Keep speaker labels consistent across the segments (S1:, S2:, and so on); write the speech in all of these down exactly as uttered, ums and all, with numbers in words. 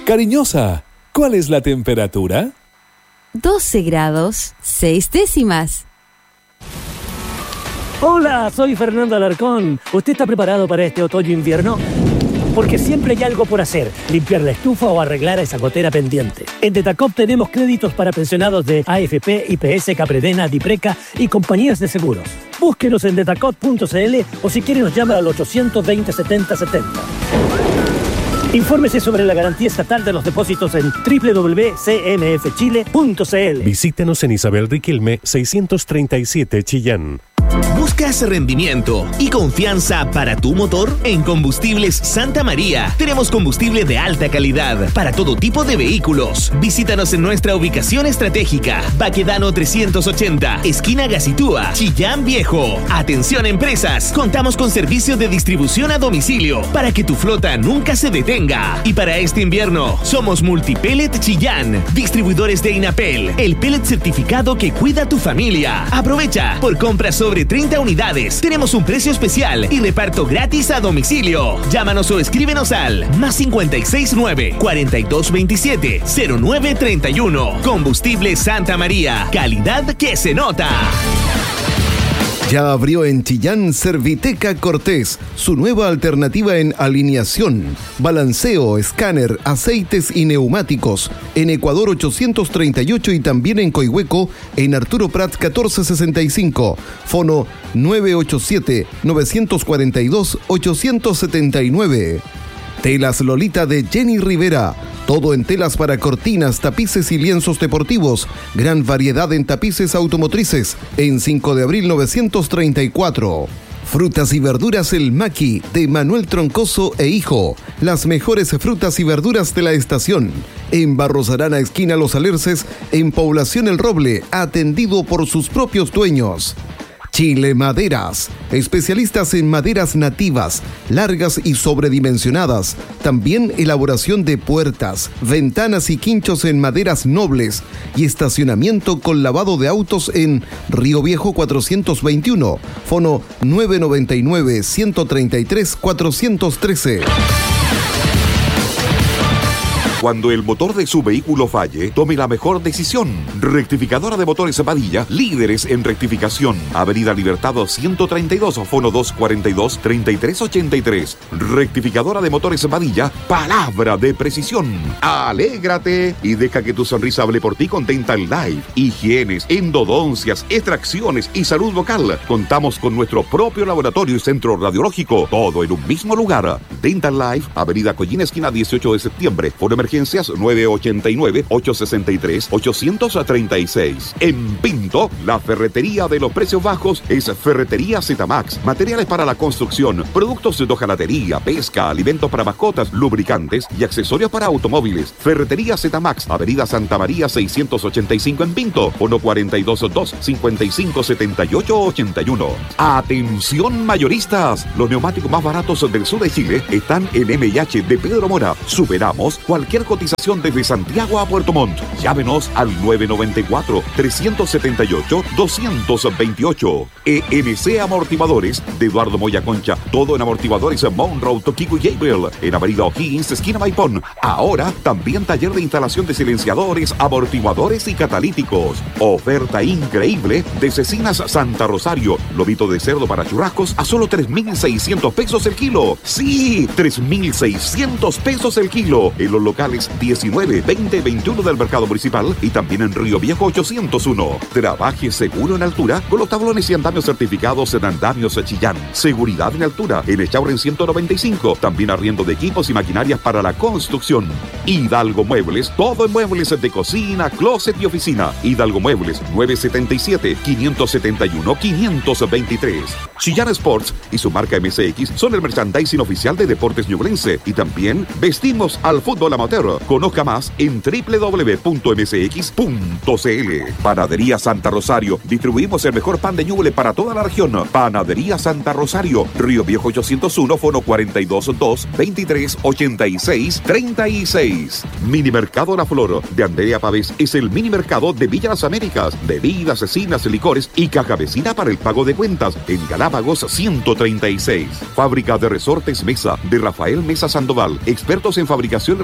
S1: Cariñosa, ¿cuál es la temperatura?
S2: doce grados, seis décimas.
S3: Hola, soy Fernando Alarcón. ¿Usted está preparado para este otoño-invierno? Porque siempre hay algo por hacer, limpiar la estufa o arreglar esa gotera pendiente. En Detacop tenemos créditos para pensionados de A F P, I P S, Capredena, Dipreca y compañías de seguros. Búsquenos en detacop punto c l o si quiere nos llama al ochocientos veinte, setenta setenta. Infórmese sobre la garantía estatal de los depósitos en doble u doble u doble u punto c m f chile punto c l.
S4: Visítenos en Isabel Riquelme seiscientos treinta y siete Chillán.
S5: ¿Buscas rendimiento y confianza para tu motor? En Combustibles Santa María tenemos combustible de alta calidad para todo tipo de vehículos. Visítanos en nuestra ubicación estratégica, Baquedano trescientos ochenta, esquina Gacitúa, Chillán Viejo. Atención empresas, contamos con servicio de distribución a domicilio para que tu flota nunca se detenga. Y para este invierno, somos Multipellet Chillán, distribuidores de Inapel, el pellet certificado que cuida tu familia. Aprovecha, por compra sobre treinta unidades. Tenemos un precio especial y reparto gratis a domicilio. Llámanos o escríbenos al más cincuenta y seis nueve, cuarenta y dos veintisiete, cero nueve treinta y uno. Combustible Santa María. Calidad que se nota.
S6: Ya abrió en Chillán Serviteca Cortés, su nueva alternativa en alineación, balanceo, escáner, aceites y neumáticos. En Ecuador ochocientos treinta y ocho y también en Coihueco, en Arturo Prat catorce sesenta y cinco. Fono nueve ocho siete, nueve cuatro dos, ocho siete nueve. Telas Lolita de Jenny Rivera. Todo en telas para cortinas, tapices y lienzos deportivos. Gran variedad en tapices automotrices. En cinco de abril novecientos treinta y cuatro. Frutas y verduras El Maqui, de Manuel Troncoso e Hijo. Las mejores frutas y verduras de la estación. En Barros Arana, esquina Los Alerces, en Población El Roble, atendido por sus propios dueños. Chile Maderas, especialistas en maderas nativas, largas y sobredimensionadas. También elaboración de puertas, ventanas y quinchos en maderas nobles y estacionamiento con lavado de autos en Río Viejo cuatrocientos veintiuno, fono nueve noventa y nueve, ciento treinta y tres, cuatrocientos trece.
S7: Cuando el motor de su vehículo falle, tome la mejor decisión. Rectificadora de Motores Padilla, líderes en rectificación. Avenida Libertad ciento treinta y dos, fono dos cuarenta y dos, treinta y tres ochenta y tres. Rectificadora de Motores Padilla, palabra de precisión. Alégrate y deja que tu sonrisa hable por ti con Dental Life. Higienes, endodoncias, extracciones y salud vocal. Contamos con nuestro propio laboratorio y centro radiológico, todo en un mismo lugar. Dental Life, Avenida Collina, esquina dieciocho de septiembre, fono emergencias nueve ochenta y nueve, ochocientos sesenta y tres, ochocientos treinta y seis. En Pinto, la ferretería de los precios bajos es Ferretería Zemax. Materiales para la construcción, productos de hojalatería, pesca, alimentos para mascotas, lubricantes y accesorios para automóviles. Ferretería Zemax, Avenida Santa María seiscientos ochenta y cinco en Pinto, uno cuarenta y dos, dos cincuenta y cinco, setenta y ocho, ochenta y uno. Atención mayoristas, los neumáticos más baratos del sur de Chile están en M y H de Pedro Mora. Superamos cualquier cotización desde Santiago a Puerto Montt. Llámenos al nueve noventa y cuatro, trescientos setenta y ocho, doscientos veintiocho. E N C Amortiguadores de Eduardo Moya Concha. Todo en amortiguadores Monroe, Toquico y Gabriel. En Avenida O'Higgins, esquina Maipón. Ahora también taller de instalación de silenciadores, amortiguadores y catalíticos. Oferta increíble de Cecinas Santa Rosario. Lobito de cerdo para churrascos a solo tres mil seiscientos pesos el kilo. Sí, tres mil seiscientos pesos el kilo. En los locales diecinueve, veinte, veintiuno del Mercado Municipal y también en Río Viejo ochocientos uno. Trabaje seguro en altura con los tablones y andamios certificados en Andamios Chillán. Seguridad en altura en Echaurren ciento noventa y cinco. También arriendo de equipos y maquinarias para la construcción. Hidalgo Muebles, todo en muebles de cocina, closet y oficina. Hidalgo Muebles, nueve setenta y siete, quinientos setenta y uno, quinientos veintitrés. Chillán Sports y su marca M C X son el merchandising oficial de Deportes Ñublense y también vestimos al fútbol amateur. Conozca más en doble u doble u doble u punto m c x punto c l. Panadería Santa Rosario. Distribuimos el mejor pan de Ñuble para toda la región. Panadería Santa Rosario. Río Viejo ochocientos uno, fono cuarenta y dos, dos, veintitrés, ochenta y seis, treinta y seis. Mini Mercado La Flor de Andrea Pavés es el mini mercado de Villa Las Américas. Bebidas, cecinas, licores y caja vecina para el pago de cuentas en Galápagos ciento treinta y seis. Fábrica de Resortes Mesa de Rafael Mesa Sandoval. Expertos en fabricación y reparación de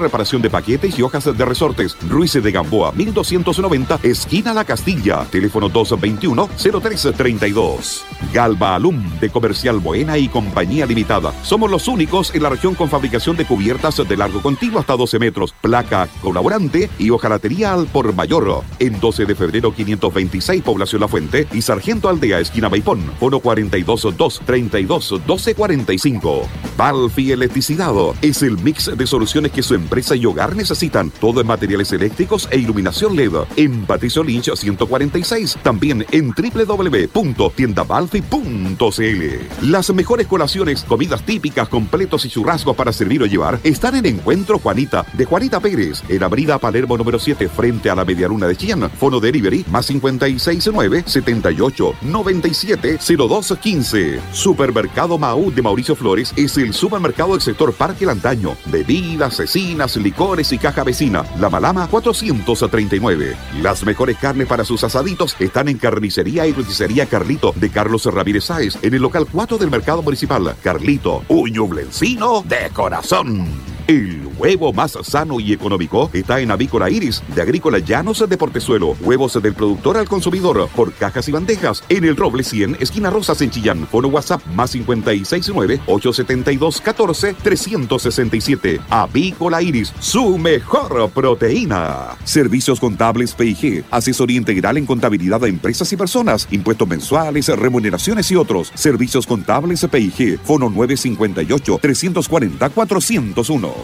S7: de paquetes y hojas de resortes. Ruiz de Gamboa, mil doscientos noventa, esquina La Castilla. Teléfono dos veintiuno, cero tres treinta y dos. Galva Alum, de Comercial Buena y Compañía Limitada. Somos los únicos en la región con fabricación de cubiertas de largo continuo hasta doce metros, placa colaborante y hojalatería al por mayor. En doce de febrero quinientos veintiséis, Población La Fuente y Sargento Aldea, esquina Maipón. Fono cuarenta y dos, dos treinta y dos, doce cuarenta y cinco. Balfi Electricidad es el mix de soluciones que su empresa y hogar necesitan. Todo en materiales eléctricos e iluminación L E D. En Patricio Lynch ciento cuarenta y seis. También en doble u doble u doble u punto tienda balfi punto c l. Las mejores colaciones, comidas típicas, completos y churrascos para servir o llevar están en Encuentro Juanita, de Juanita Pérez, en Avenida Palermo número siete, frente a la Medialuna de Chillán. Fono Delivery más cincuenta y seis nueve, setenta y ocho, noventa y siete, cero dos quince. Supermercado Maú de Mauricio Flores es el supermercado del sector Parque Lantaño. Bebidas, cecinas, licores y caja vecina. La Malama cuatrocientos treinta y nueve. Las mejores carnes para sus asaditos están en Carnicería y Roticería Carlito de Carlos Ramírez Sáez, en el local cuatro del Mercado Municipal. Carlito, un ñublencino de corazón. El huevo más sano y económico está en Avícola Iris, de Agrícola Llanos de Portezuelo. Huevos del productor al consumidor, por cajas y bandejas, en el Roble cien, esquina Rosas en Chillán. Fono WhatsApp más cincuenta y seis nueve, ochocientos setenta y dos, catorce, trescientos sesenta y siete. Avícola Iris, su mejor proteína. Servicios contables P I G, asesoría integral en contabilidad de empresas y personas, impuestos mensuales, remuneraciones y otros. Servicios contables P I G, fono nueve cincuenta y ocho, trescientos cuarenta, cuatrocientos uno.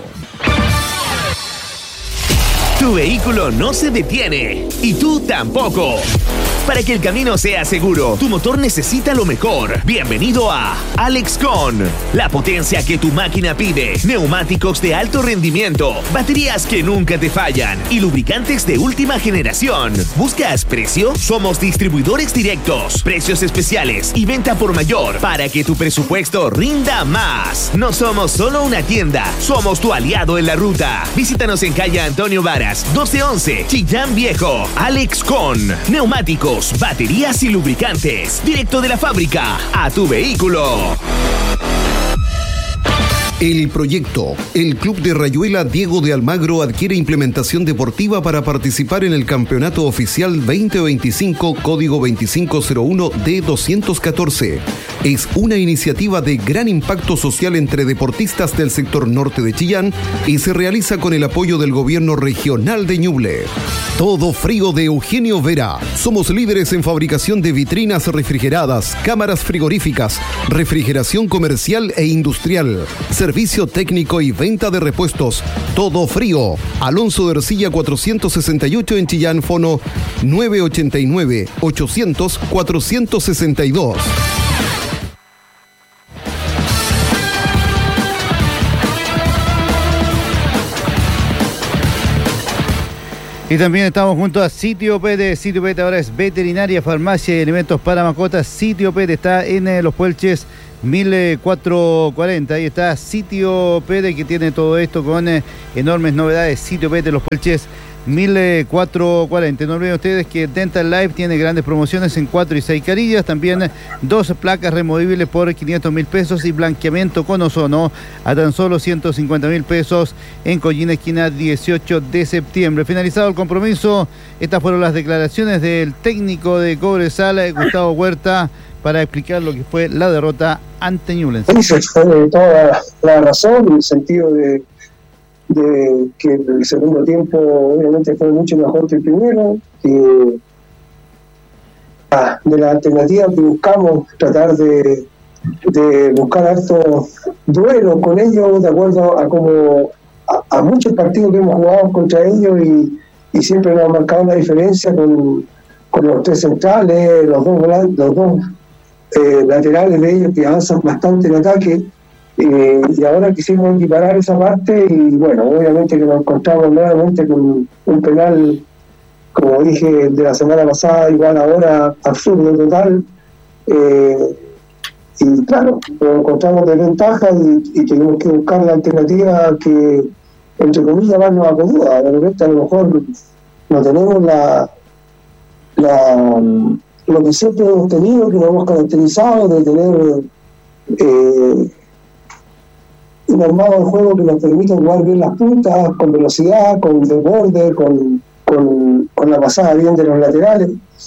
S5: Tu vehículo no se detiene y tú tampoco. Para que el camino sea seguro, tu motor necesita lo mejor. Bienvenido a Alexcon, la potencia que tu máquina pide. Neumáticos de alto rendimiento, baterías que nunca te fallan y lubricantes de última generación. ¿Buscas precio? Somos distribuidores directos, precios especiales y venta por mayor para que tu presupuesto rinda más. No somos solo una tienda, somos tu aliado en la ruta. Visítanos en calle Antonio Varas, doce once, Chillán Viejo. Alexcon, neumáticos, baterías y lubricantes, directo de la fábrica a tu vehículo.
S6: El proyecto. El Club de Rayuela Diego de Almagro adquiere implementación deportiva para participar en el Campeonato Oficial veinte veinticinco, código veinticinco cero uno D doscientos catorce. Es una iniciativa de gran impacto social entre deportistas del sector norte de Chillán y se realiza con el apoyo del Gobierno Regional de Ñuble. Todo Frío de Eugenio Vera. Somos líderes en fabricación de vitrinas refrigeradas, cámaras frigoríficas, refrigeración comercial e industrial, servicio técnico y venta de repuestos. Todo Frío. Alonso de Ercilla cuatrocientos sesenta y ocho en Chillán, fono nueve ochenta y nueve, ochocientos, cuatrocientos sesenta y dos.
S8: Y también estamos junto a Sitio Pete. Sitio Pete ahora es veterinaria, farmacia y alimentos para mascotas. Sitio Pete está en eh, Los Puelches mil cuatrocientos cuarenta. Ahí está Sitio Pete, que tiene todo esto con eh, enormes novedades. Sitio Pete, Los Puelches mil cuatrocientos cuarenta. No olviden ustedes que Dental Life tiene grandes promociones en cuatro y seis carillas. También dos placas removibles por quinientos mil pesos y blanqueamiento con ozono a tan solo ciento cincuenta mil pesos en Collina, esquina dieciocho de septiembre. Finalizado el compromiso, estas fueron las declaraciones del técnico de Cobresal, Gustavo Huerta, para explicar lo que fue la derrota ante Ñublense.
S9: Sí, fue toda la razón, en el sentido de de que el segundo tiempo obviamente fue mucho mejor que el primero, y ah, de la alternativa que buscamos, tratar de, de buscar hartos duelos con ellos, de acuerdo a como a, a muchos partidos que hemos jugado contra ellos, y, y siempre nos ha marcado una diferencia con, con los tres centrales, los dos, los dos eh, laterales de ellos que avanzan bastante en ataque. Eh, y ahora quisimos equiparar esa parte, y bueno, obviamente que nos encontramos nuevamente con un penal, como dije, de la semana pasada, igual ahora absurdo total, eh, y claro, nos encontramos de ventaja y, y tenemos que buscar la alternativa que, entre comillas, más nos acomoda. De repente a lo mejor no tenemos la, la lo que siempre hemos tenido, que nos hemos caracterizado de tener eh, un armado de juego que nos permite jugar bien las puntas, con velocidad, con desborde, con, con, con la pasada bien de los laterales.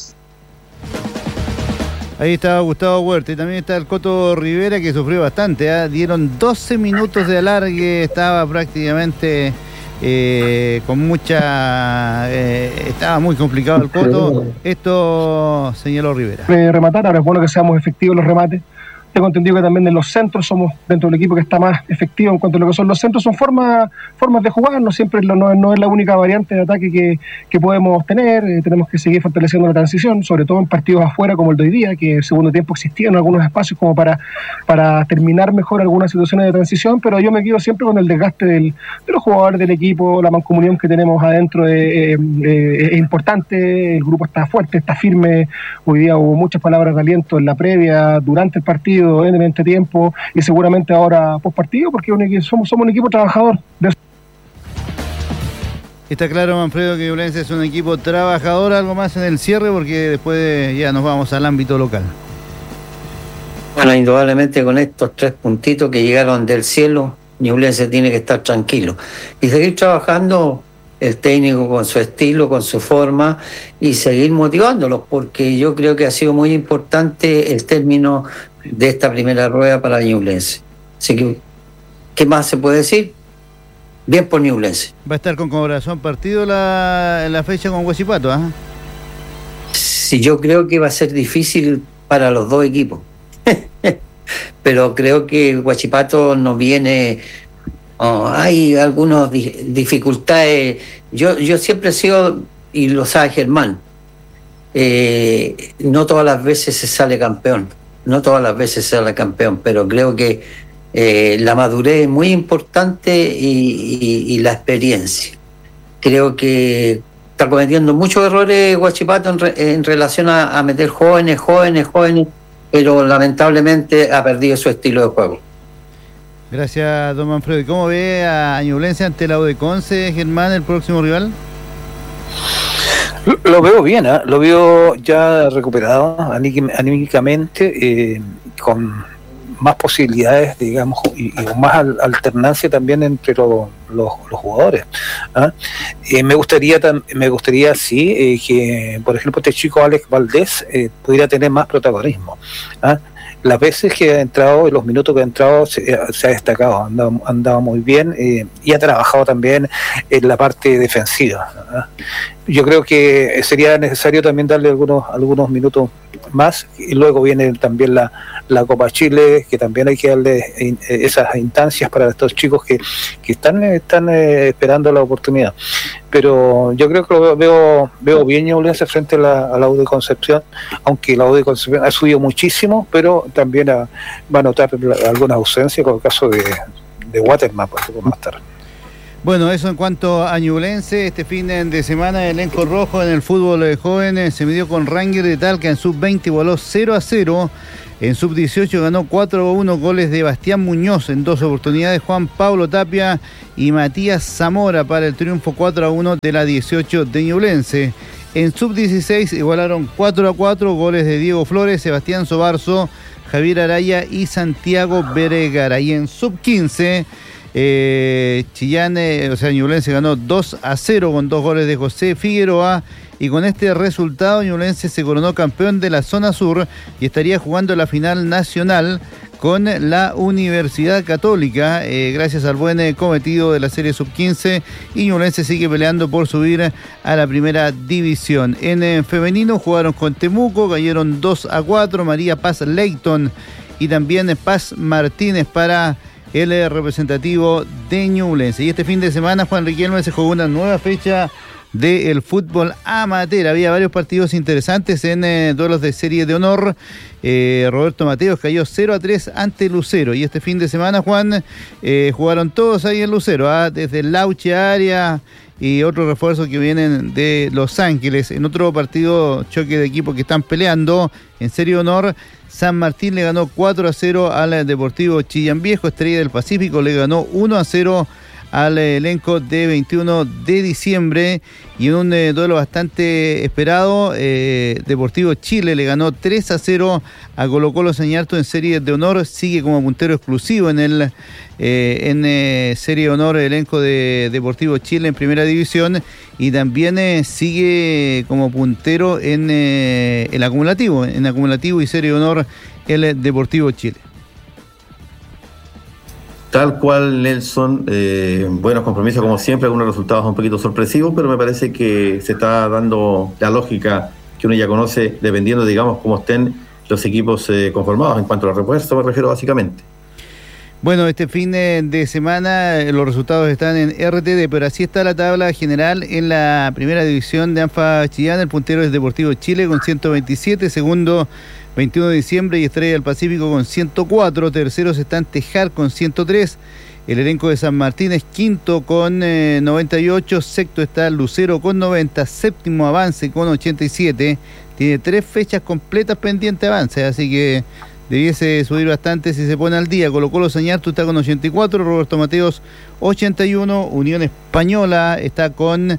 S8: Ahí está Gustavo Huerta y también está el Coto Rivera, que sufrió bastante, ¿eh? Dieron doce minutos de alargue, estaba prácticamente eh, con mucha... Eh, estaba muy complicado el Coto. Esto señaló Rivera.
S10: Eh, rematar, ahora es bueno que seamos efectivos en los remates. Tengo entendido que también en los centros somos dentro del equipo que está más efectivo en cuanto a lo que son los centros. Son formas formas de jugar, no siempre lo, no, no es la única variante de ataque que, que podemos tener. Eh, tenemos que seguir fortaleciendo la transición, sobre todo en partidos afuera como el de hoy día, que el segundo tiempo existían algunos espacios como para, para terminar mejor algunas situaciones de transición, pero yo me quedo siempre con el desgaste del, de los jugadores del equipo. La mancomunión que tenemos adentro es, es, es importante, el grupo está fuerte, está firme. Hoy día hubo muchas palabras de aliento en la previa, durante el partido, en el entretiempo y seguramente ahora post partido, porque somos, somos un equipo trabajador.
S8: Está claro, Manfredo, que Ñublense es un equipo trabajador. Algo más en el cierre, porque después ya nos vamos al ámbito local.
S11: Bueno, indudablemente con estos tres puntitos que llegaron del cielo, Ñublense tiene que estar tranquilo y seguir trabajando, el técnico con su estilo, con su forma, y seguir motivándolos, porque yo creo que ha sido muy importante el término de esta primera rueda para Ñublense. Así que, ¿qué más se puede decir? Bien por Ñublense.
S8: Va a estar con corazón partido la, la fecha con Huachipato, ¿ah? ¿eh?
S11: Sí, yo creo que va a ser difícil para los dos equipos. Pero creo que Huachipato nos viene... Oh, hay algunas di- dificultades. Yo, yo siempre he sido, y lo sabe Germán, eh, no todas las veces se sale campeón. No todas las veces se sale campeón, pero creo que eh, la madurez es muy importante y, y, y la experiencia. Creo que está cometiendo muchos errores Huachipato en, re, en relación a, a meter jóvenes, jóvenes, jóvenes, pero lamentablemente ha perdido su estilo de juego.
S8: Gracias, don Manfredo. ¿Y cómo ve a Ñublense ante la U de Conce, Germán, el próximo rival?
S12: Lo veo bien, ¿eh? Lo veo ya recuperado anímicamente, eh, con más posibilidades, digamos, y, y con más al, alternancia también entre lo, los, los jugadores. ¿eh? Eh, me gustaría, me gustaría sí, eh, que, por ejemplo, este chico Alex Valdés eh, pudiera tener más protagonismo. ¿eh? Las veces que ha entrado, los minutos que ha entrado, se, se ha destacado, ha andado, ha andado muy bien eh, y ha trabajado también en la parte defensiva. ¿eh? Yo creo que sería necesario también darle algunos algunos minutos más, y luego viene también la, la Copa Chile, que también hay que darle in, esas instancias para estos chicos que, que están, están eh, esperando la oportunidad. Pero yo creo que lo veo veo bien Ñublense frente a la, a la U de Concepción, aunque la U de Concepción ha subido muchísimo, pero también a, va a notar algunas ausencias, con el caso de, de Waterman, por ejemplo, más tarde.
S8: Bueno, eso en cuanto a Ñublense. Este fin de semana el elenco rojo en el fútbol joven se midió con Ranger de Talca. En sub veinte igualó cero a cero. En sub dieciocho ganó cuatro a uno, goles de Bastián Muñoz en dos oportunidades, Juan Pablo Tapia y Matías Zamora para el triunfo cuatro a uno de la dieciocho de Ñublense. En sub dieciséis igualaron cuatro a cuatro, goles de Diego Flores, Sebastián Sobarzo, Javier Araya y Santiago Vergara. Y en sub quince... Eh, Chillán, eh, o sea, Ñublense ganó dos a cero con dos goles de José Figueroa, y con este resultado Ñublense se coronó campeón de la zona sur y estaría jugando la final nacional con la Universidad Católica, eh, gracias al buen eh, cometido de la serie sub quince, y Ñublense sigue peleando por subir a la primera división. En eh, femenino jugaron con Temuco, cayeron dos a cuatro, María Paz Leighton y también eh, Paz Martínez para el representativo de Ñublense. Y este fin de semana Juan Riquelme se jugó una nueva fecha del fútbol amateur. Había varios partidos interesantes en eh, duelos de serie de honor. Eh, Roberto Mateos cayó cero a tres ante Lucero. Y este fin de semana, Juan, eh, jugaron todos ahí en Lucero, ¿ah? Desde Lauche Área y otros refuerzos que vienen de Los Ángeles. En otro partido, choque de equipos que están peleando en serie de honor, San Martín le ganó cuatro a cero al Deportivo Chillán Viejo. Estrella del Pacífico le ganó uno a cero al elenco de veintiuno de diciembre, y en un eh, duelo bastante esperado, eh, Deportivo Chile le ganó tres a cero a Colo-Colo Sañarto en serie de honor, sigue como puntero exclusivo en el eh, en eh, serie de honor el elenco de Deportivo Chile en primera división, y también eh, sigue como puntero en eh, el acumulativo, en acumulativo y serie de honor el Deportivo Chile.
S13: Tal cual, Nelson, eh, buenos compromisos como siempre, algunos resultados un poquito sorpresivos, pero me parece que se está dando la lógica que uno ya conoce, dependiendo, digamos, cómo estén los equipos eh, conformados. En cuanto a los refuerzos, me refiero básicamente.
S8: Bueno, este fin de semana eh, los resultados están en R T D, pero así está la tabla general en la primera división de ANFA Chillán. El puntero es Deportivo Chile con ciento veintisiete, segundo veintiuno de diciembre y Estrella del Pacífico con ciento cuatro, terceros están Tejar con ciento tres, el elenco de San Martín es quinto con eh, noventa y ocho, sexto está Lucero con noventa, séptimo Avance con ochenta y siete, tiene tres fechas completas pendientes Avance, así que debiese subir bastante si se pone al día. Colo-Colo Sañarto está con ochenta y cuatro, Roberto Mateos ochenta y uno, Unión Española está con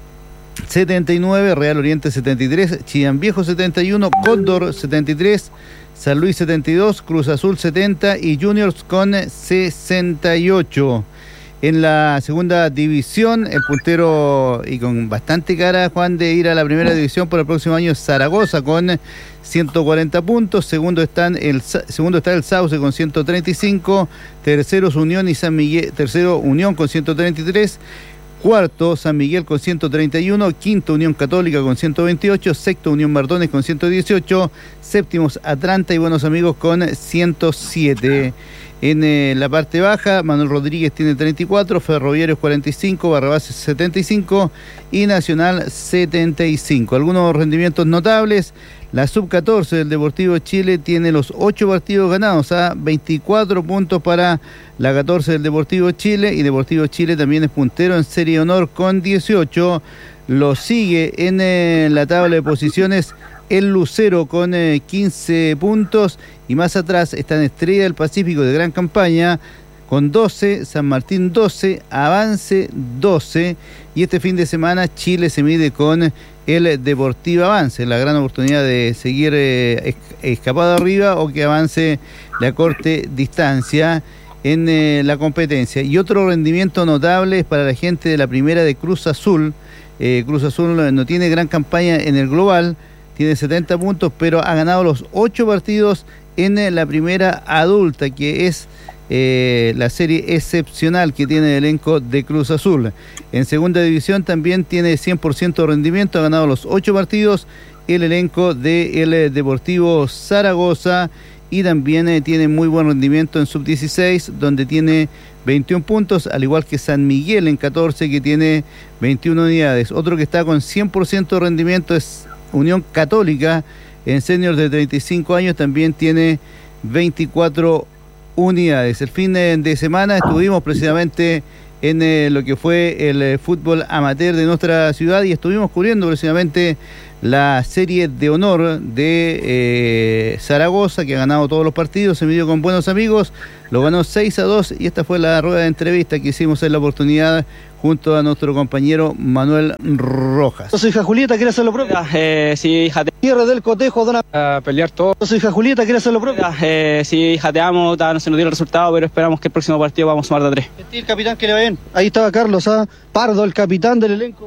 S8: setenta y nueve, Real Oriente setenta y tres, Chillán Viejo setenta y uno, Cóndor setenta y tres, San Luis setenta y dos, Cruz Azul setenta y Juniors con sesenta y ocho. En la segunda división, el puntero y con bastante cara, Juan, de ir a la primera división por el próximo año, Zaragoza con ciento cuarenta puntos, segundo están el segundo está el Sauce con ciento treinta y cinco, terceros Unión y San Miguel, tercero Unión con ciento treinta y tres, cuarto San Miguel con ciento treinta y uno, quinto Unión Católica con ciento veintiocho, sexto Unión Mardones con ciento dieciocho, séptimos Atlanta y Buenos Amigos con ciento siete. En eh, la parte baja, Manuel Rodríguez tiene treinta y cuatro, Ferroviarios cuarenta y cinco, Barrabases setenta y cinco y Nacional setenta y cinco. Algunos rendimientos notables: la sub catorce del Deportivo Chile tiene los ocho partidos ganados, a veinticuatro puntos para la catorce del Deportivo Chile, y Deportivo Chile también es puntero en serie de honor con dieciocho. Lo sigue en eh, la tabla de posiciones el Lucero con eh, quince puntos, y más atrás están Estrella del Pacífico de gran campaña con doce, San Martín doce, Avance doce, y este fin de semana Chile se mide con el Deportivo Avance, la gran oportunidad de seguir eh, escapado arriba o que Avance la corte distancia en eh, la competencia. Y otro rendimiento notable es para la gente de la primera de Cruz Azul. eh, Cruz Azul no tiene gran campaña en el global, tiene setenta puntos, pero ha ganado los ocho partidos en la primera adulta, que es eh, la serie excepcional que tiene el elenco de Cruz Azul. En segunda división también tiene cien por ciento de rendimiento, ha ganado los ocho partidos el elenco del Deportivo Zaragoza, y también eh, tiene muy buen rendimiento en sub dieciséis, donde tiene veintiún puntos, al igual que San Miguel en catorce, que tiene veintiuna unidades. Otro que está con cien por ciento de rendimiento es Unión Católica, en senior de treinta y cinco años, también tiene veinticuatro unidades. El fin de, de semana estuvimos precisamente en eh, lo que fue el eh, fútbol amateur de nuestra ciudad, y estuvimos cubriendo precisamente la serie de honor de eh, Zaragoza, que ha ganado todos los partidos, se midió con Buenos Amigos, lo ganó seis a dos, y esta fue la rueda de entrevista que hicimos en la oportunidad junto a nuestro compañero Manuel Rojas.
S14: Yo soy hija Julieta, ¿quiere hacer lo propio?
S15: Eh, sí, hija.
S14: Cierre del cotejo, dona...
S15: A pelear todo.
S14: Yo soy hija Julieta, ¿quiere hacer lo propio?
S15: Eh, sí, jateamos, no se nos dio el resultado, pero esperamos que el próximo partido vamos a sumar de tres.
S14: El capitán, que le va bien. Ahí estaba Carlos, ¿ah? Pardo, el capitán del elenco.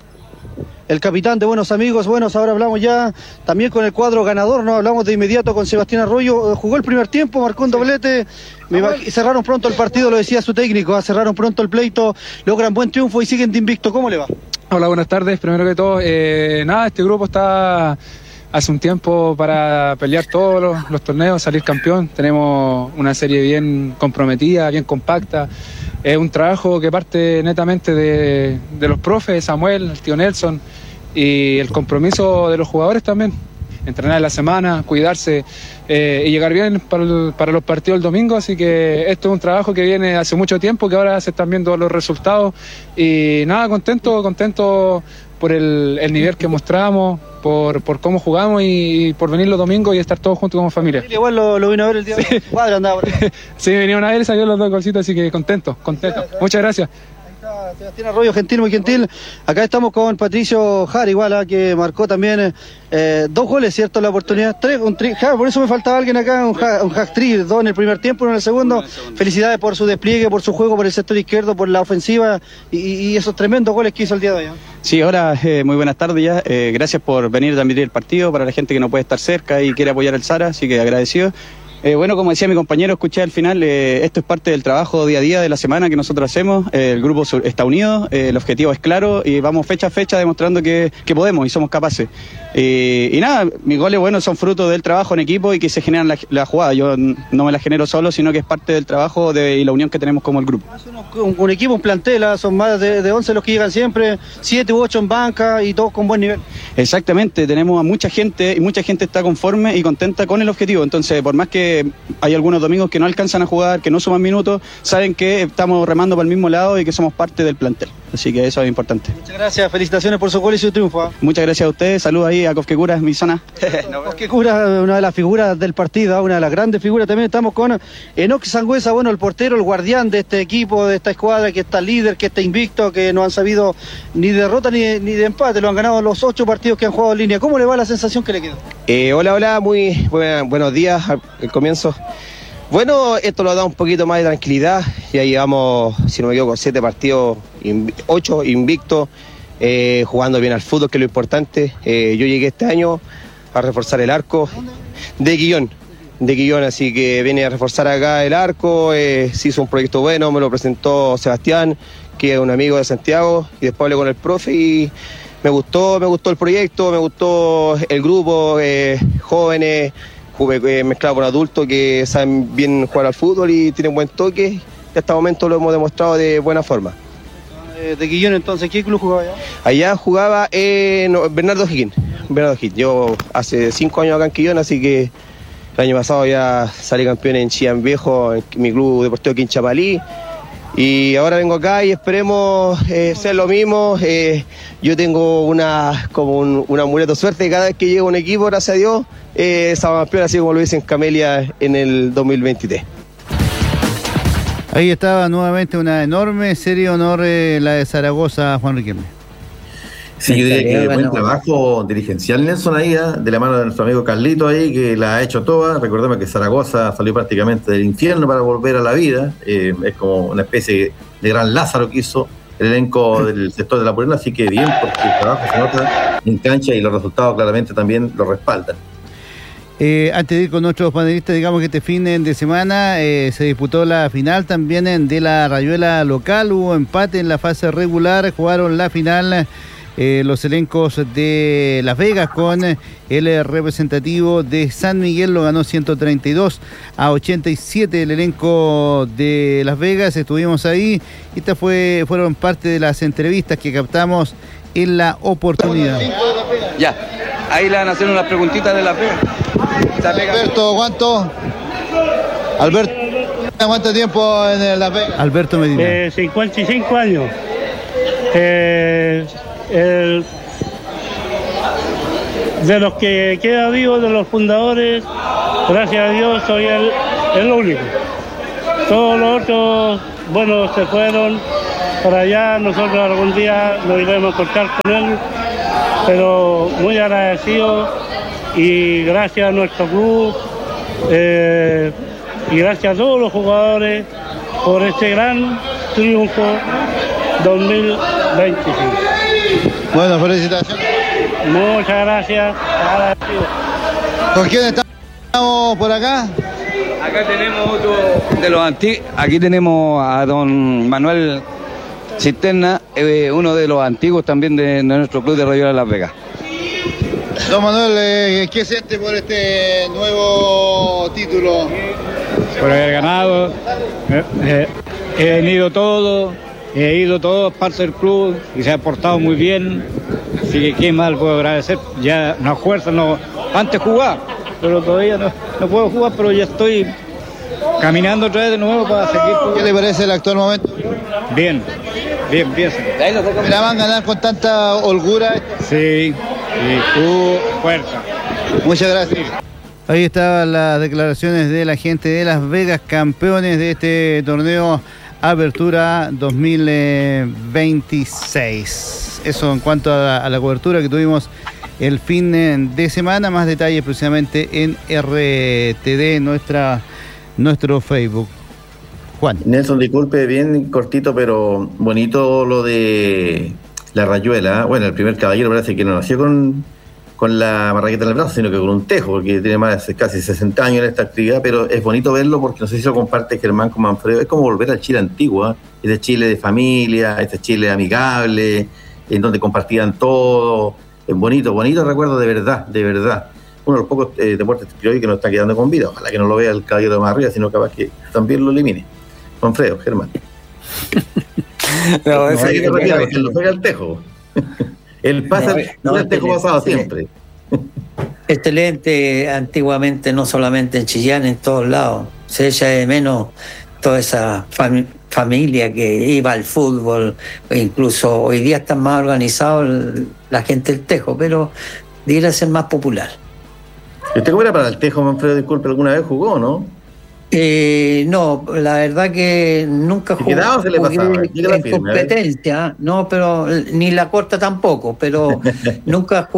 S14: El capitán de Buenos Amigos. Bueno, ahora hablamos ya también con el cuadro ganador, ¿no? Hablamos de inmediato con Sebastián Arroyo. Jugó el primer tiempo, marcó un doblete. Me imag... Cerraron pronto el partido, lo decía su técnico, ¿eh? Cerraron pronto el pleito, logran buen triunfo y siguen de invicto. ¿Cómo le va?
S15: Hola, buenas tardes. Primero que todo, eh, nada, este grupo está hace un tiempo para pelear todos los, los torneos, salir campeón. Tenemos una serie bien comprometida, bien compacta. Es un trabajo que parte netamente de, de los profes, Samuel, el tío Nelson, y el compromiso de los jugadores también. Entrenar en la semana, cuidarse eh, y llegar bien para, el, para los partidos el domingo. Así que esto es un trabajo que viene hace mucho tiempo, que ahora se están viendo los resultados. Y nada, contento, contento por el, el nivel que mostramos. por, por cómo jugamos y, y por venir los domingos y estar todos juntos como familia.
S14: Sí, igual lo, lo vino a ver el día de padre, andaba por ahí.
S15: Sí, vinieron a ver y salió los dos golcitos, así que contento, contento. Muchas gracias.
S14: Sebastián Arroyo, gentil, muy gentil. Acá estamos con Patricio Jara, igual, ¿eh? Que marcó también eh, dos goles, ¿cierto? La oportunidad. Tres, un tri ja, por eso me faltaba alguien acá, un, ha un hat-trick, dos en el primer tiempo, uno en el segundo. Felicidades por su despliegue, por su juego, por el sector izquierdo, por la ofensiva y, y esos tremendos goles que hizo el día de hoy, ¿eh?
S16: Sí, hola, eh, muy buenas tardes ya. Eh, gracias por venir a transmitir el partido para la gente que no puede estar cerca y quiere apoyar al Sara, así que agradecido. Eh, bueno, como decía mi compañero, escuché al final, eh, esto es parte del trabajo día a día de la semana que nosotros hacemos, eh, el grupo está unido, eh, el objetivo es claro y vamos fecha a fecha demostrando que, que podemos y somos capaces. Eh, y nada, mis goles, bueno, son fruto del trabajo en equipo y que se generan la, la jugada. Yo no me la genero solo, sino que es parte del trabajo de, y la unión que tenemos como el grupo.
S14: Un, un equipo, un plantel, son más de, de once los que llegan siempre, siete u ocho en banca y todos con buen nivel.
S16: Exactamente, tenemos a mucha gente y mucha gente está conforme y contenta con el objetivo, entonces por más que hay algunos domingos que no alcanzan a jugar, que no suman minutos, saben que estamos remando para el mismo lado y que somos parte del plantel. Así que eso es importante.
S14: Muchas gracias, felicitaciones por su gol y su triunfo, ¿eh?
S16: Muchas gracias a ustedes, saludos ahí a Cofquecura, mi zona.
S14: Cofquecura, una de las figuras del partido, una de las grandes figuras. También estamos con Enoc Sangüesa, bueno, el portero, el guardián de este equipo, de esta escuadra, que está líder, que está invicto, que no han sabido ni derrota ni, ni de empate, lo han ganado los ocho partidos que han jugado en línea. ¿Cómo le va la sensación que le queda?
S17: Eh, hola, hola, muy buena, buenos días al comienzo. Bueno, esto nos da un poquito más de tranquilidad, ya llevamos, si no me equivoco, siete partidos, inv ocho invictos, eh, jugando bien al fútbol, que es lo importante. Eh, yo llegué este año a reforzar el arco de Quillón, de Quillón, así que viene a reforzar acá el arco, eh, se hizo un proyecto bueno, me lo presentó Sebastián, que es un amigo de Santiago, y después hablé con el profe y me gustó, me gustó el proyecto, me gustó el grupo, eh, jóvenes, mezclado con adultos que saben bien jugar al fútbol y tienen buen toque, y hasta el momento lo hemos demostrado de buena forma.
S14: De Quillón, entonces, ¿qué club jugaba allá?
S17: Allá jugaba eh, no, Bernardo Higgins, Bernardo Higgins. Yo hace cinco años acá en Quillón, así que el año pasado ya salí campeón en Chillán Viejo, en mi club deportivo Quinchapalí, y ahora vengo acá y esperemos eh, ser lo mismo. Eh, yo tengo una como un, un amuleto suerte, cada vez que llego a un equipo, gracias a Dios, eh, salgo campeón, así como lo hice en Camelia en el dos mil veintitrés.
S8: Ahí estaba nuevamente una enorme serie honor, eh, la de Zaragoza, Juan Riquelme.
S13: Sí, yo diría que buen trabajo dirigencial, Nelson, ahí, ¿eh? De la mano de nuestro amigo Carlito ahí, que la ha hecho toda. Recordemos que Zaragoza salió prácticamente del infierno para volver a la vida. Eh, es como una especie de gran Lázaro que hizo el elenco del sector de La Purena, así que bien, porque el trabajo se nota en cancha y los resultados claramente también lo respaldan.
S8: Eh, antes de ir con nuestros panelistas, digamos que este fin de semana eh, se disputó la final también en, de la rayuela local, hubo empate en la fase regular, jugaron la final eh, los elencos de Las Vegas con el representativo de San Miguel, lo ganó ciento treinta y dos a ochenta y siete el elenco de Las Vegas, estuvimos ahí, y estas fue, fueron parte de las entrevistas que captamos en la oportunidad.
S18: Ya, ahí le van a hacer unas preguntitas de Las Vegas.
S19: Alberto, ¿cuánto? Alberto, ¿cuánto tiempo en Las Vegas?
S8: Alberto Medina.
S20: Eh, cincuenta y cinco años. Eh, el, de los que queda vivo, de los fundadores, gracias a Dios soy el, el único. Todos los otros, bueno, se fueron para allá, nosotros algún día nos iremos a cortar con él, pero muy agradecido. Y gracias a nuestro club eh, y gracias a todos los jugadores por este gran triunfo dos mil veinticinco.
S19: Bueno, felicitaciones.
S20: Muchas gracias.
S19: ¿Con quién estamos por acá?
S18: Acá tenemos otro de los antiguos. Aquí tenemos a don Manuel Cisterna, eh, uno de los antiguos también de, de nuestro club de Rayuela Las Vegas.
S19: Don Manuel, eh, ¿qué siente por este nuevo título?
S21: Por haber ganado, eh, eh, he venido todo, he ido todo, parte del club y se ha portado muy bien, así que qué mal puedo agradecer, ya no fuerza, no, antes jugaba, pero todavía no, no puedo jugar, pero ya estoy caminando otra vez de nuevo para seguir jugando.
S19: ¿Qué le parece el actual momento?
S21: Bien, bien, bien.
S19: ¿La van a ganar con tanta holgura?
S21: Sí, y tu fuerza.
S19: Muchas gracias.
S8: Ahí estaban las declaraciones de la gente de Las Vegas, campeones de este torneo Apertura dos mil veintiséis. Eso en cuanto a la, a la cobertura que tuvimos el fin de semana. Más detalles precisamente en R T D, nuestra, nuestro Facebook. Juan.
S13: Nelson, disculpe, bien cortito, pero bonito lo de la rayuela. Bueno, el primer caballero parece que no nació con, con la marraqueta en el brazo, sino que con un tejo, porque tiene más de casi sesenta años en esta actividad, pero es bonito verlo porque no sé si lo comparte Germán con Manfredo. Es como volver al Chile antiguo, ¿eh? Este Chile de familia, este Chile amigable, en donde compartían todo. Es bonito, bonito recuerdo de verdad, de verdad. Uno de los pocos eh, deportes criollos que nos está quedando con vida. Ojalá que no lo vea el caballero de más arriba, sino capaz que también lo elimine. Manfredo, Germán.
S12: no,
S13: no,
S12: ese
S13: hay que
S12: que
S13: retirar, que lo juega el tejo. El pasa
S11: no, no,
S13: el tejo pasado siempre.
S11: Excelente, antiguamente no solamente en Chillán, en todos lados. Se echa de menos toda esa fam- familia que iba al fútbol, incluso hoy día está más organizado el, la gente del tejo, pero debería ser más popular.
S13: ¿Usted cómo era para el tejo, Manfredo? Disculpe, ¿alguna vez jugó, no?
S11: Eh, no, la verdad que nunca jugué,
S13: quedaba, se le pasaba,
S11: jugué en firme, competencia, no, pero ni la corta tampoco, pero nunca,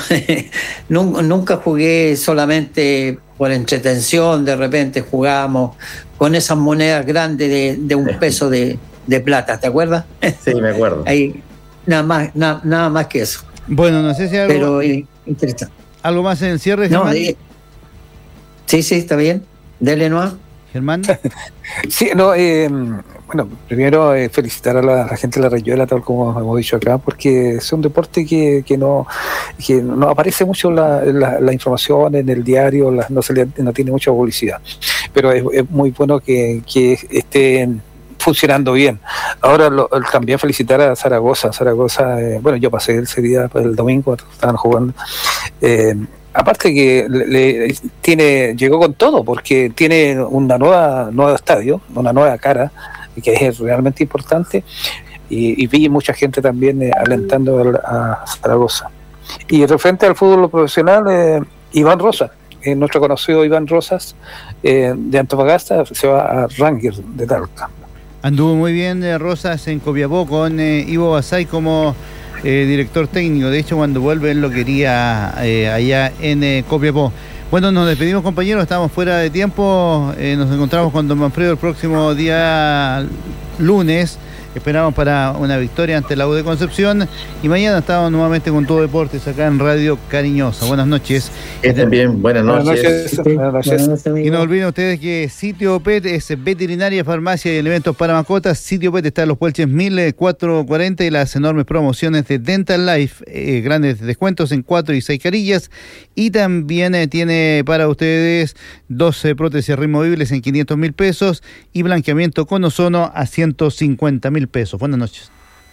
S11: no, nunca jugué solamente por entretención. De repente jugábamos con esas monedas grandes de, de un peso de, de plata, ¿te acuerdas?
S13: Sí, me acuerdo.
S11: Ahí, nada más, nada, nada más que eso.
S8: Bueno, no sé si algo,
S11: pero eh, interesante.
S8: ¿Algo más en el cierre,
S11: no,
S8: Germán?
S11: eh, sí, sí, está bien. Dele, ¿no?
S8: Germán.
S12: Sí, no, eh, bueno, primero eh, felicitar a la, a la gente de la Rayuela, tal como hemos dicho acá, porque es un deporte que, que no que no aparece mucho la, la, la información en el diario, la, no se le, no tiene mucha publicidad, pero es, es muy bueno que, que esté funcionando bien. Ahora lo, también felicitar a Zaragoza. Zaragoza, eh, bueno, yo pasé ese día, pues, el domingo, estaban jugando. Eh, Aparte que le, le, tiene llegó con todo, porque tiene una nueva nuevo estadio, una nueva cara, que es realmente importante, y, y vi mucha gente también eh, alentando a, a Zaragoza. Y referente al fútbol profesional, eh, Iván Rosa, eh, nuestro conocido Iván Rosas, eh, de Antofagasta, se va a Rangers de Talca.
S8: Anduvo muy bien eh, Rosas en Copiapó con eh, Ivo Basay como Eh, director técnico. De hecho, cuando vuelve él lo quería eh, allá en eh, Copiapó. Bueno, nos despedimos, compañeros, estamos fuera de tiempo. Eh, nos encontramos con don Manfredo el próximo día lunes. Esperamos para una victoria ante la U de Concepción, y mañana estamos nuevamente con Todo Deportes acá en Radio Cariñosa. Buenas noches.
S13: Estén bien, buenas noches. Buenas noches.
S8: Sí, buenas noches. Y no olviden ustedes que Sitio Pet es veterinaria, farmacia y alimentos para mascotas. Sitio Pet está en Los Puelches mil cuatrocientos cuarenta y las enormes promociones de Dental Life, eh, grandes descuentos en cuatro y seis carillas, y también eh, tiene para ustedes doce prótesis removibles en quinientos mil pesos y blanqueamiento con ozono a ciento cincuenta mil pesos. Buenas noches.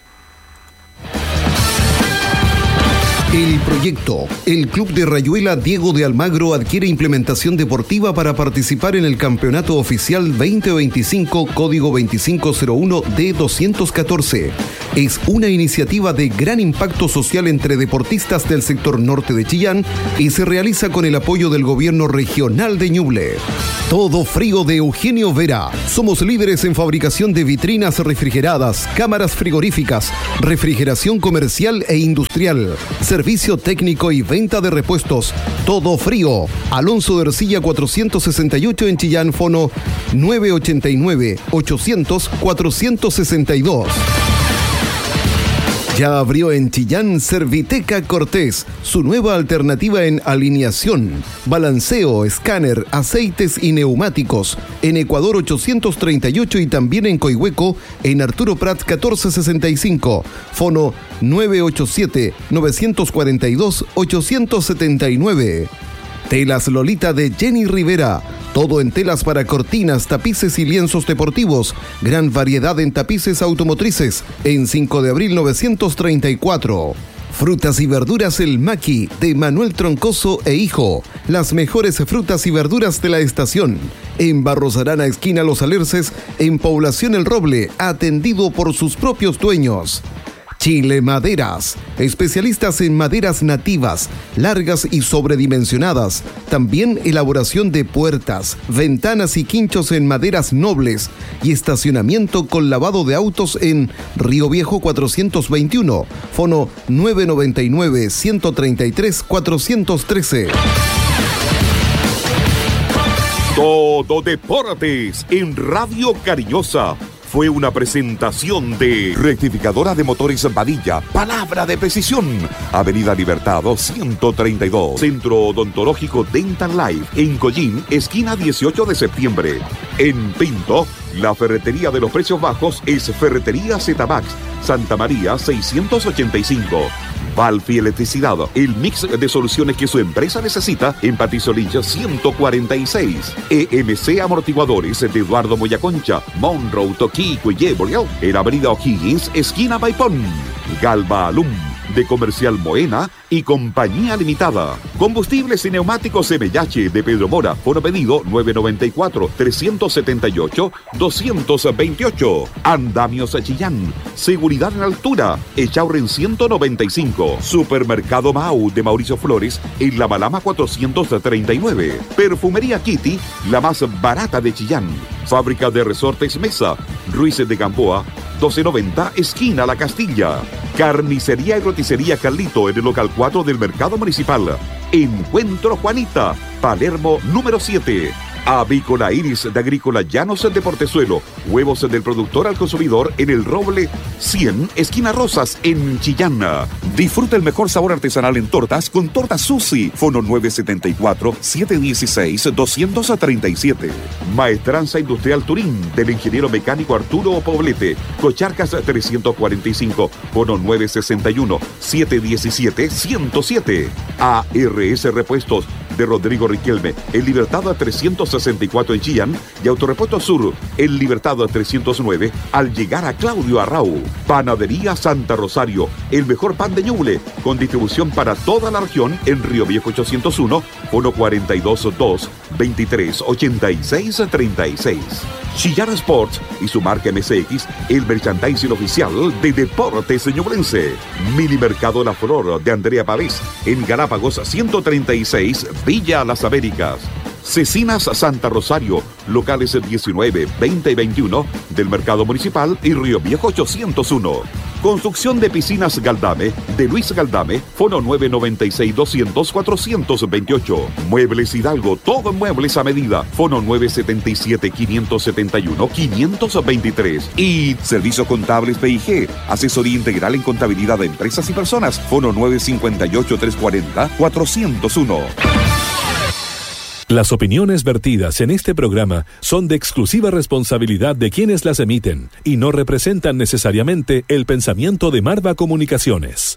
S6: El proyecto. El Club de Rayuela Diego de Almagro adquiere implementación deportiva para participar en el Campeonato Oficial veinte veinticinco, código veinticinco cero uno D doscientos catorce. Es una iniciativa de gran impacto social entre deportistas del sector norte de Chillán y se realiza con el apoyo del Gobierno Regional de Ñuble. Todo Frío de Eugenio Vera. Somos líderes en fabricación de vitrinas refrigeradas, cámaras frigoríficas, refrigeración comercial e industrial, servicio técnico y venta de repuestos. Todo Frío. Alonso de Ercilla cuatrocientos sesenta y ocho en Chillán, fono nueve ochenta y nueve, ochocientos, cuatrocientos sesenta y dos. Ya abrió en Chillán Serviteca Cortés, su nueva alternativa en alineación, balanceo, escáner, aceites y neumáticos. En Ecuador ochocientos treinta y ocho y también en Coihueco, en Arturo Prat catorce sesenta y cinco. Fono nueve ocho siete, nueve cuatro dos, ocho siete nueve. Telas Lolita de Jenny Rivera. Todo en telas para cortinas, tapices y lienzos deportivos. Gran variedad en tapices automotrices. En cinco de abril novecientos treinta y cuatro. Frutas y verduras El Maqui, de Manuel Troncoso e Hijo. Las mejores frutas y verduras de la estación. En Barros Arana, esquina Los Alerces, en Población El Roble, atendido por sus propios dueños. Chile Maderas, especialistas en maderas nativas, largas y sobredimensionadas. También elaboración de puertas, ventanas y quinchos en maderas nobles y estacionamiento con lavado de autos en Río Viejo cuatrocientos veintiuno, fono nueve noventa y nueve, ciento treinta y tres, cuatrocientos trece.
S7: Todo Deportes en Radio Cariñosa. Fue una presentación de Rectificadora de Motores Badilla, palabra de precisión. Avenida Libertado ciento treinta y dos, Centro Odontológico Dental Life, en Collín, esquina dieciocho de septiembre. En Pinto, la ferretería de los precios bajos es Ferretería Zetabax, Santa María seiscientos ochenta y cinco. Valfi Electricidad, el mix de soluciones que su empresa necesita en Patricio Lynch ciento cuarenta y seis. E M C Amortiguadores de Eduardo Moyaconcha, Monroe, Toquico y Yeboleo, en Avenida O'Higgins, esquina Maipón. Galva Alum, de Comercial Moena y Compañía Limitada. Combustibles y neumáticos M H de Pedro Mora. Fono pedido nueve noventa y cuatro, trescientos setenta y ocho, doscientos veintiocho. Andamios Chillán. Seguridad en altura. Echauren ciento noventa y cinco. Supermercado Mau de Mauricio Flores en La Malama cuatrocientos treinta y nueve. Perfumería Kitty, la más barata de Chillán. Fábrica de Resortes Mesa. Ruiz de Gamboa, doce noventa, esquina La Castilla. Carnicería y roticería Carlito en el local cuatro del Mercado Municipal. Encuentro Juanita, Palermo número siete. Avícola Iris de Agrícola Llanos de Portezuelo. Huevos del productor al consumidor en el Roble cien, esquina Rosas, en Chillán. Disfruta el mejor sabor artesanal en tortas con Tortas Susi. Fono nueve setenta y cuatro, setecientos dieciséis, doscientos treinta y siete. Maestranza Industrial Turín del ingeniero mecánico Arturo Poblete. Cocharcas trescientos cuarenta y cinco. Fono nueve sesenta y uno, setecientos diecisiete, ciento siete. A R S Repuestos de Rodrigo Riquelme, el Libertad trescientos sesenta y cuatro en Chillán y Autorepuesto Sur, el Libertad trescientos nueve al llegar a Claudio Arrau. Panadería Santa Rosario, el mejor pan de Ñuble, con distribución para toda la región en Río Viejo ochocientos uno, fono cuarenta y dos, dos, veintitrés, ochenta y seis, treinta y seis. Chillán Sports y su marca M C X, el merchandising oficial de Deportes Ñublense. Mini Mercado La Flor de Andrea Pavés, en Galápagos ciento treinta y seis, Villa Las Américas. Cecinas Santa Rosario, locales diecinueve, veinte y veintiuno del Mercado Municipal y Río Viejo ochocientos uno. Construcción de piscinas Galdame, de Luis Galdame, fono nueve noventa y seis, doscientos, cuatrocientos veintiocho. Muebles Hidalgo, todo en muebles a medida, fono nueve setenta y siete, quinientos setenta y uno, quinientos veintitrés. Y Servicios Contables P I G, asesoría integral en contabilidad de empresas y personas, fono nueve cincuenta y ocho, trescientos cuarenta, cuatrocientos uno.
S4: Las opiniones vertidas en este programa son de exclusiva responsabilidad de quienes las emiten y no representan necesariamente el pensamiento de Marva Comunicaciones.